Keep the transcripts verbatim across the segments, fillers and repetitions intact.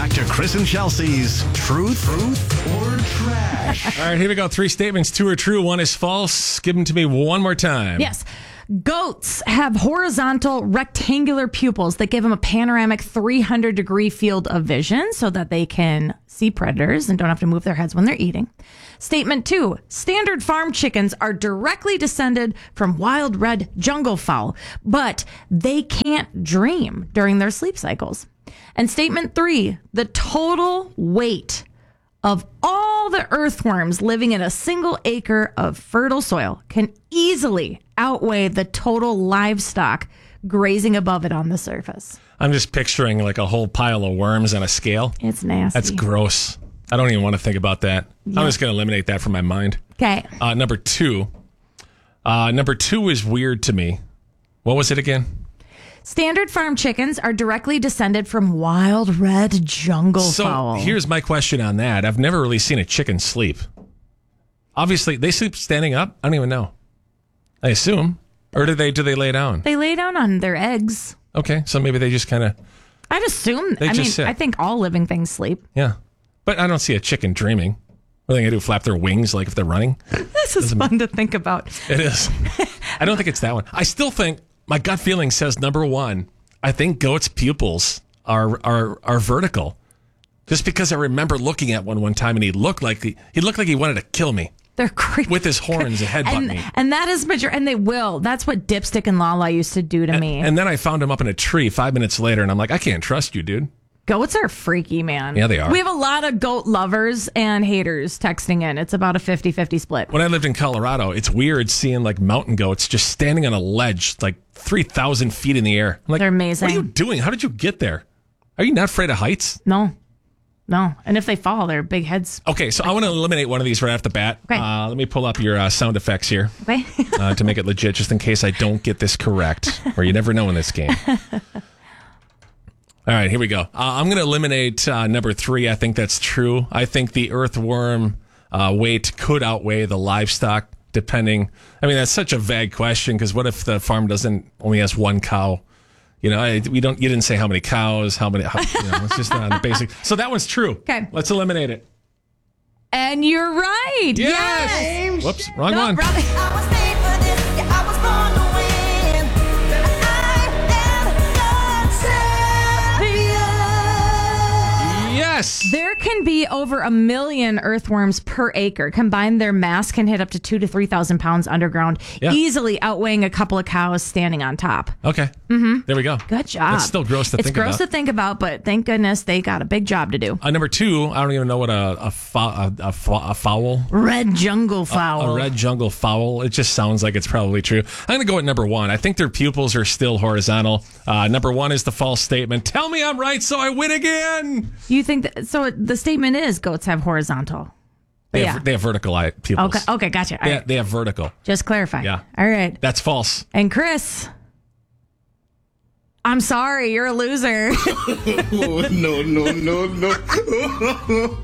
back to Chris and Chelsea's Truth, Truth or Trash. All right, here we go. Three statements. Two are true. One is false. Give them to me one more time. Yes. Goats have horizontal rectangular pupils that give them a panoramic three hundred degree field of vision so that they can see predators and don't have to move their heads when they're eating. Statement two, standard farm chickens are directly descended from wild red jungle fowl, but they can't dream during their sleep cycles. And statement three, the total weight of all the earthworms living in a single acre of fertile soil can easily outweigh the total livestock grazing above it on the surface. I'm just picturing like a whole pile of worms on a scale. It's nasty. That's gross. I don't even want to think about that. Yeah. I'm just going to eliminate that from my mind. Okay. Uh, number two. Uh, number two is weird to me. What was it again? Standard farm chickens are directly descended from wild red jungle so fowl. Here's my question on that. I've never really seen a chicken sleep. Obviously, they sleep standing up. I don't even know. I assume. Or do they do they lay down? They lay down on their eggs. Okay, so maybe they just kind of... I'd assume. They I just mean, sit. I think all living things sleep. Yeah. But I don't see a chicken dreaming. What are they going to do, flap their wings like if they're running? This is fun to think about. It is. I don't think it's that one. I still think, my gut feeling says number one, I think goats' pupils are are are vertical. Just because I remember looking at one one time and he looked like he, he looked like he wanted to kill me. They're creepy. With his horns and headbutt and, me. And that is major. And they will. That's what Dipstick and Lala used to do to And, me. and then I found him up in a tree five minutes later and I'm like, I can't trust you, dude. Goats are freaky, man. Yeah, they are. We have a lot of goat lovers and haters texting in. It's about a fifty-fifty split. When I lived in Colorado, it's weird seeing like mountain goats just standing on a ledge like three thousand feet in the air. I'm like, They're amazing. What are you doing? How did you get there? Are you not afraid of heights? No. No. And if they fall, they're big heads. Okay, so I want to eliminate one of these right off the bat. Okay. Uh, let me pull up your uh, sound effects here Okay. uh, to make it legit, just in case I don't get this correct, or you never know in this game. All right, here we go. Uh, I'm going to eliminate uh, number three. I think that's true. I think the earthworm uh, weight could outweigh the livestock, depending. I mean, that's such a vague question, because what if the farm doesn't only has one cow? You know, I, we don't. You didn't say how many cows, how many. How, you know, it's just not the basic. So that one's true. Okay. Let's eliminate it. And you're right. Yes. Yes. Whoops, wrong No, one. brother. I was made for this. Yeah, I was born to win. I am the champion. Yes. There can be over a million earthworms per acre. Combined, their mass can hit up to two to three thousand pounds underground, Yeah. easily outweighing a couple of cows standing on top. Okay. Mm-hmm. There we go. Good job. It's still gross to it's think gross about. to think about, but thank goodness they got a big job to do. Uh, number two, I don't even know what a a, fo- a, a, fo- a fowl, Red jungle fowl. a red jungle fowl. It just sounds like it's probably true. I'm going to go with number one. I think their pupils are still horizontal. Uh, number one is the false statement. Tell me I'm right, so I win again. You think that? So the statement is goats have horizontal. But They yeah. have, they have vertical eye pupils. Okay. Okay. Gotcha. All They, right. they have vertical. Just clarify. Yeah. All right. That's false. And Chris, I'm sorry, you're a loser. Oh, no, no, no, no.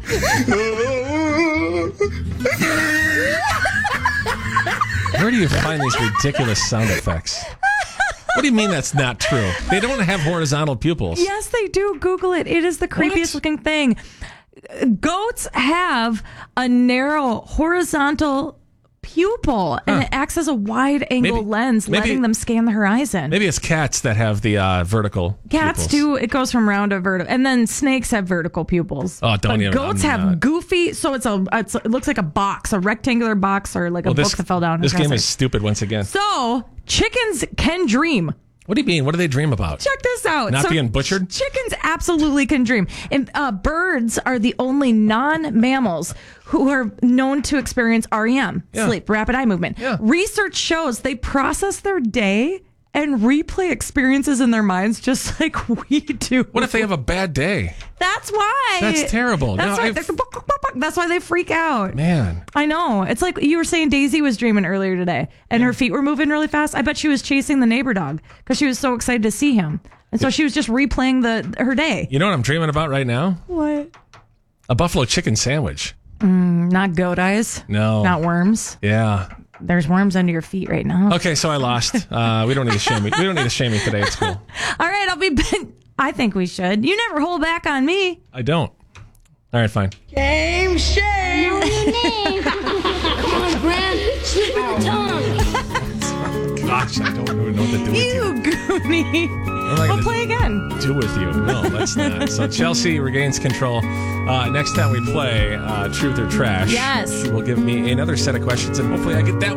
Where do you find these ridiculous sound effects? What do you mean that's not true? They don't have horizontal pupils. Yes, they do. Google it. It is the creepiest What? looking thing. Goats have a narrow horizontal pupil, and Huh. it acts as a wide angle Maybe- lens, maybe- letting them scan the horizon. Maybe it's cats that have the uh, vertical Cats pupils. do. It goes from round to vertical, and then snakes have vertical pupils. Oh, don't but even- Goats I'm have not- goofy. So it's a. It's, it looks like a box, a rectangular box, or like a Well, this, book that fell down. This game across is stupid once again. it. So chickens can dream. What do you mean? What do they dream about? Check this out. Not So being butchered? Chickens absolutely can dream. And uh, birds are the only non-mammals who are known to experience R E M, Yeah. sleep, rapid eye movement. Yeah. Research shows they process their day and replay experiences in their minds just like we do. What if they have a bad day? That's why. That's terrible. That's, No, why, I've- that's why they freak out. Man. I know. It's like you were saying Daisy was dreaming earlier today and her feet were moving really fast. I bet she was chasing the neighbor dog because she was so excited to see him. And so she was just replaying the her day. You know what I'm dreaming about right now? What? A buffalo chicken sandwich. Not goat eyes. No. Not worms. Yeah. There's worms under your feet right now. Okay, so I lost. Uh, we don't need to shame me. We don't need to shame me today at school. All right, I'll be back. I think we should. You never hold back on me. I don't. All right, fine. Game shame. Know your name. Come on, Gran. Slip of the tongue. Gosh, I don't even know what to do with you. You Goonie. What am I We'll gonna play again. do with you? No, let's not. So Chelsea regains control. Uh, next time we play uh, Truth or Trash, Yes. she will give me another set of questions, and hopefully I get that